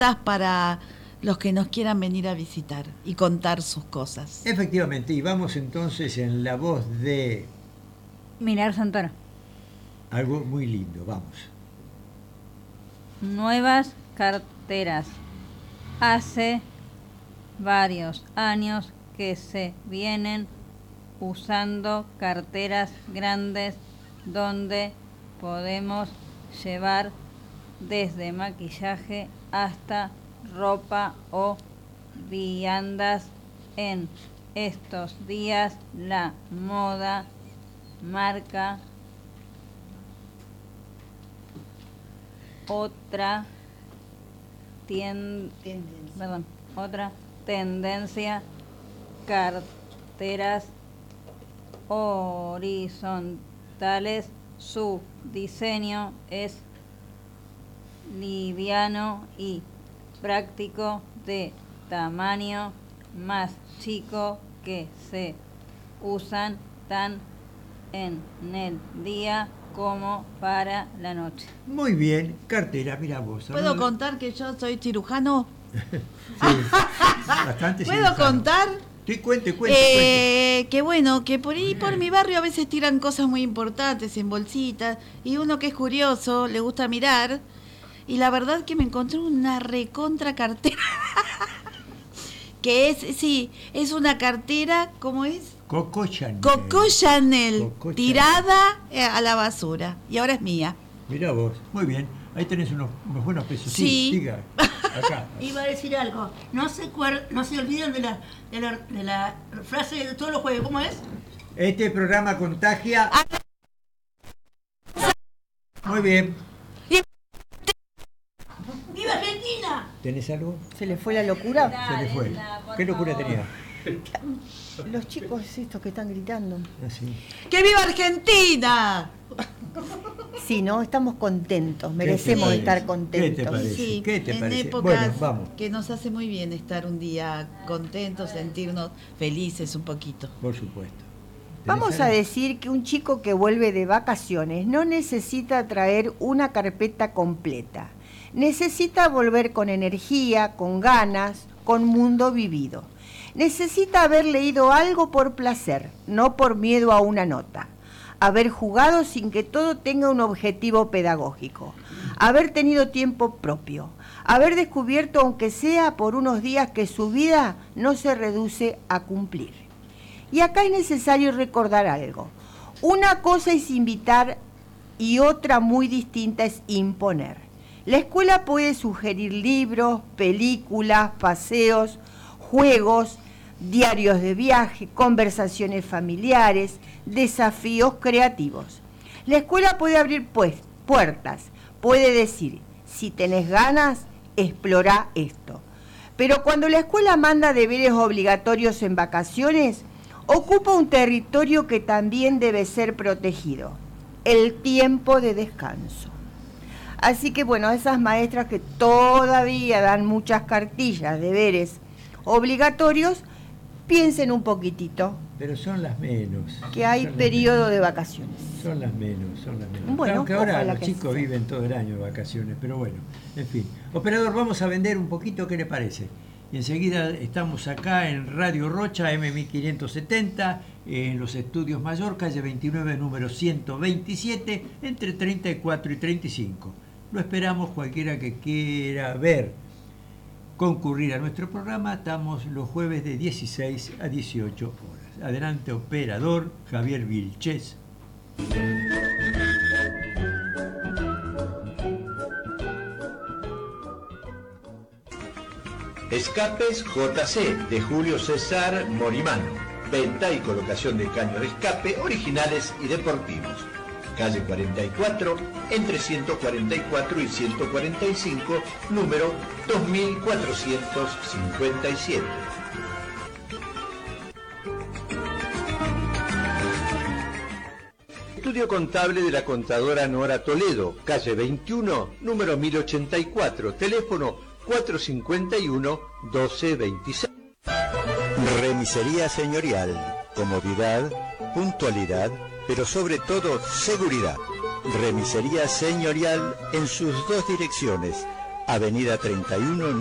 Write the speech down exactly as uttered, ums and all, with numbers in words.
para los que nos quieran venir a visitar y contar sus cosas. Efectivamente, y vamos entonces en la voz de Mirar Santana. Algo muy lindo, vamos. Nuevas carteras. Hace varios años que se vienen usando carteras grandes donde podemos llevar desde maquillaje hasta ropa o viandas. En estos días la moda marca otra tien- Tendencia. perdón, otra tendencia, carteras horizontales. Su diseño es liviano y práctico, de tamaño más chico, que se usan tan en el día como para la noche. Muy bien, cartera, mira vos. ¿Puedo ¿no? contar que yo soy cirujano? Sí, bastante ¿Puedo cirujano. contar? Sí, cuente, cuente, cuente. Eh, que bueno, que por ahí por mi barrio a veces tiran cosas muy importantes en bolsitas y uno que es curioso le gusta mirar, y la verdad que me encontré una recontra cartera que es, sí, es una cartera, ¿cómo es? Coco Chanel. Coco Chanel, Coco tirada eh, a la basura, y ahora es mía. Mira vos, muy bien. Ahí tenés unos, unos buenos pesos. Sí. Diga, acá. Iba a decir algo. No se, cuer- no se olviden de la, de, la, de la frase de todos los jueves. ¿Cómo es? Este programa contagia. Muy bien. ¡Viva Argentina! ¿Tenés algo? ¿Se le fue la locura? Se le fue. ¿Qué locura tenía? Los chicos estos que están gritando. Así. ¡Que viva Argentina! Sí, ¿no? Estamos contentos, merecemos te estar parece? contentos. ¿Qué te parece? Sí, ¿Qué te en parece? épocas Bueno, vamos. que nos hace muy bien estar un día contentos, sentirnos felices un poquito. Por supuesto. Vamos a decir que un chico que vuelve de vacaciones no necesita traer una carpeta completa. Necesita volver con energía, con ganas, con mundo vivido. Necesita haber leído algo por placer, no por miedo a una nota. Haber jugado sin que todo tenga un objetivo pedagógico. Haber tenido tiempo propio. Haber descubierto, aunque sea por unos días, que su vida no se reduce a cumplir. Y acá es necesario recordar algo. Una cosa es invitar y otra muy distinta es imponer. La escuela puede sugerir libros, películas, paseos, juegos, diarios de viaje, conversaciones familiares, desafíos creativos. La escuela puede abrir pues, puertas, puede decir, si tenés ganas, explorá esto. Pero cuando la escuela manda deberes obligatorios en vacaciones, ocupa un territorio que también debe ser protegido, el tiempo de descanso. Así que bueno, esas maestras que todavía dan muchas cartillas, deberes obligatorios, piensen un poquitito. Pero son las menos. Que hay Son las periodo menos. de vacaciones. Son las menos, son las menos. Bueno, Aunque ahora ojalá los que chicos sí. viven todo el año de vacaciones, pero bueno, en fin. Operador, vamos a vender un poquito, ¿qué le parece? Y enseguida estamos acá en Radio Rocha, M mil quinientos setenta, en los estudios Mayor, calle veintinueve, número ciento veintisiete, entre treinta y cuatro y treinta y cinco. Lo esperamos, cualquiera que quiera ver, concurrir a nuestro programa. Estamos los jueves de dieciséis a dieciocho horas. Adelante, operador Javier Vilches. Escapes J C de Julio César Morimano. Venta y colocación de caños de escape originales y deportivos. Calle cuarenta y cuatro, entre ciento cuarenta y cuatro y ciento cuarenta y cinco, número dos mil cuatrocientos cincuenta y siete. Estudio contable de la contadora Nora Toledo, calle veintiuno, número mil ochenta y cuatro, teléfono cuatrocientos cincuenta y uno, doce veintiséis. Remisería señorial, comodidad, puntualidad, pero sobre todo seguridad. Remisería señorial en sus dos direcciones, Avenida treinta y uno